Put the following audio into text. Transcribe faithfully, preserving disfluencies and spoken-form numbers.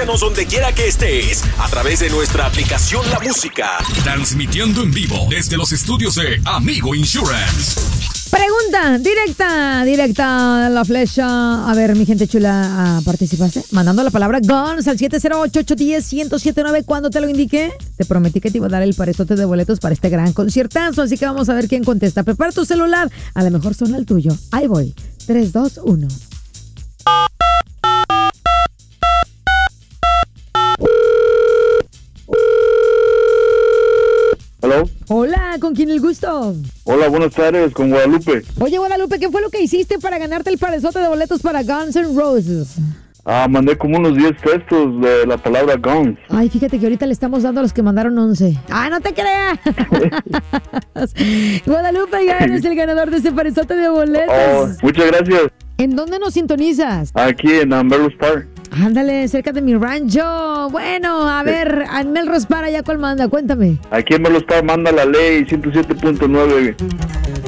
Escúchanos donde quiera que estés a través de nuestra aplicación La Música. Transmitiendo en vivo desde los estudios de Amigo Insurance. Pregunta directa, directa la flecha. A ver, mi gente chula, ¿participaste? Mandando la palabra Guns al siete cero ocho, ocho uno cero, uno cero siete nueve. Cuando te lo indique, te prometí que te iba a dar el parezote de boletos para este gran conciertazo. Así que vamos a ver quién contesta. Prepara tu celular. A lo mejor suena el tuyo. Ahí voy. tres, dos, uno. Hello. Hola, ¿con quién el gusto? Hola, buenas tardes, con Guadalupe. Oye, Guadalupe, ¿qué fue lo que hiciste para ganarte el parezote de boletos para Guns N' Roses? Ah, mandé como unos diez textos de la palabra Guns. Ay, fíjate que ahorita le estamos dando a los que mandaron once. ¡Ah, no te creas! Guadalupe, ya eres el ganador de ese parezote de boletos. Oh, muchas gracias. ¿En dónde nos sintonizas? Aquí en uh, Melrose Park. Ándale, cerca de mi rancho. Bueno, a sí. ver, en Melrose Park, ¿allá cuál manda? Cuéntame. Aquí en Melrose Park manda la ley ciento siete punto nueve.